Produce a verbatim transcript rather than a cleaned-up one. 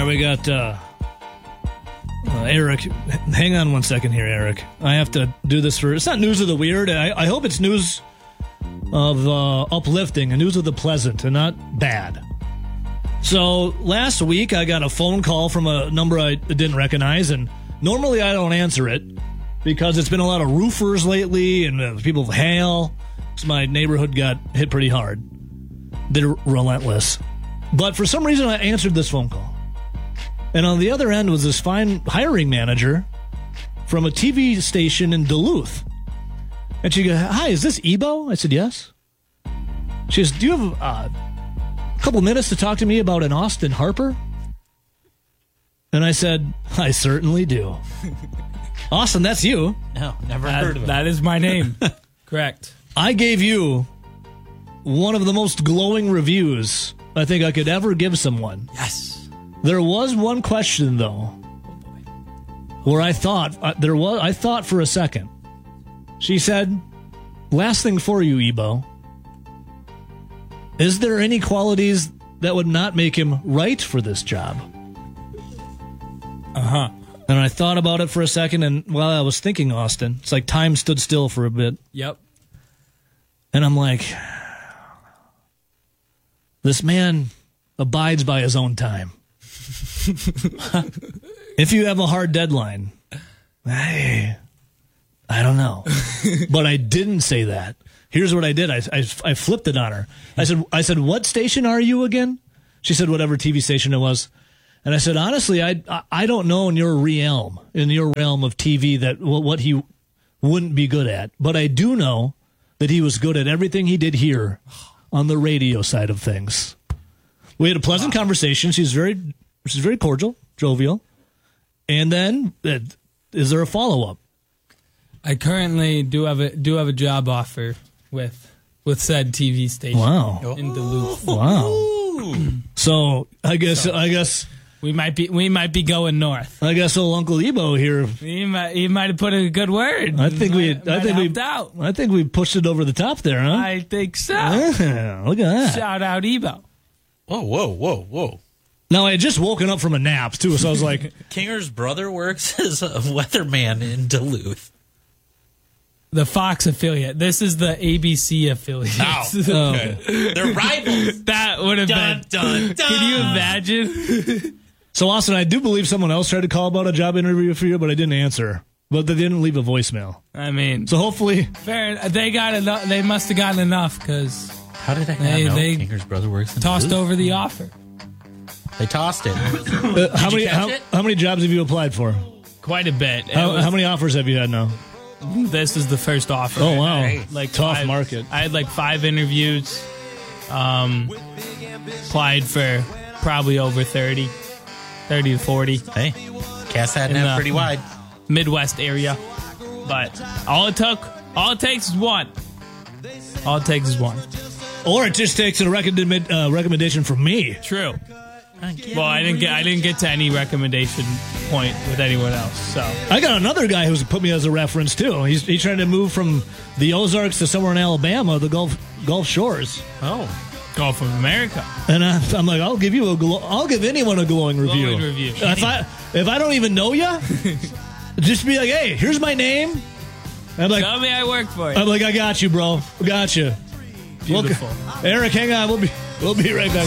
we got uh, uh, Eric. Hang on one second here, Eric. I have to do this for... It's not news of the weird. I, I hope it's news of uh, uplifting and news of the pleasant and not bad. So last week I got a phone call from a number I didn't recognize, and normally I don't answer it because it's been a lot of roofers lately and uh, people with hail. So my neighborhood got hit pretty hard. They're relentless. But for some reason I answered this phone call. And on the other end was this fine hiring manager from a T V station in Duluth. And she goes, "Hi, is this Ebo?" I said, "Yes." She goes, "Do you have uh, a couple minutes to talk to me about an Austin Harper?" And I said, "I certainly do." Austin, that's you. No, never That, heard of it. that is my name. Correct. I gave you one of the most glowing reviews I think I could ever give someone. Yes. There was one question, though, where I thought, uh, there was. I thought for a second. She said, "Last thing for you, Ebo. Is there any qualities that would not make him right for this job?" Uh-huh. And I thought about it for a second, and while I was thinking, Austin, it's like time stood still for a bit. Yep. And I'm like, this man abides by his own time. If you have a hard deadline, hey, I don't know. But I didn't say that. Here's what I did. I, I, I flipped it on her. I said, I said, "What station are you again?" She said, "Whatever T V station it was." And I said, "Honestly, I I don't know in your realm, in your realm of T V, that what he wouldn't be good at. But I do know that he was good at everything he did here on the radio side of things." We had a pleasant wow. conversation. She's very, she's very cordial, jovial. And then, uh, is there a follow up? I currently do have a do have a job offer with with said T V station. Wow. In Duluth. Wow. So I guess So, I guess we might be we might be going north. I guess old Uncle Ebo here. He might he might have put in a good word. I think we might, I might think we helped out. I think we pushed it over the top there, huh? I think so. Yeah, look at that. Shout out Ebo. Whoa, whoa, whoa, whoa. Now, I had just woken up from a nap, too, so I was like... Kinger's brother works as a weatherman in Duluth. The Fox affiliate. This is the A B C affiliate. Oh, okay. They're rivals. That would have Dun, been... dun, dun. Can you imagine? So, Austin, I do believe someone else tried to call about a job interview for you, but I didn't answer. But they didn't leave a voicemail. I mean... So, hopefully... Fair, they got enough. They must have gotten enough, because... How did I not They- know they Kinger's brother works in tossed Duluth? over the offer. They tossed it. Uh, how you many catch how, it? how many jobs have you applied for? Quite a bit. It How, was- how many offers have you had now? This is the first offer. Oh, wow. Hey. Like Tough five- market. I had like five interviews. Um, applied for probably over thirty, thirty to forty. Hey, cast that In net the- pretty wide. Midwest area. But all it took, all it takes is one. All it takes is one. Or it just takes a recommend, uh, recommendation from me. True. Well, I didn't get I didn't get to any recommendation point with anyone else. So I got another guy who's put me as a reference, too. He's, he's trying to move from the Ozarks to somewhere in Alabama, the Gulf Gulf Shores. Oh. Gulf of America. And I, I'm like, I'll give you a glow, I'll give anyone a glowing review. Glowing review. If I if I don't even know you, just be like, hey, here's my name. And I'm like, Tell me I work for you. I'm like, I got you, bro. Got you. Beautiful. We'll, Eric, hang on. We'll be we'll be right back.